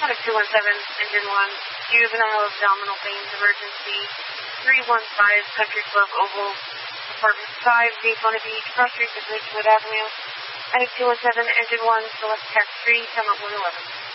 Product 217, Engine 1, juvenile abdominal pains, emergency, 315 Country Club Oval, Apartment 5, Daytona Beach, Cross Street, Ridgewood Avenue. Product 217, Engine 1, select tax 3, come up 111.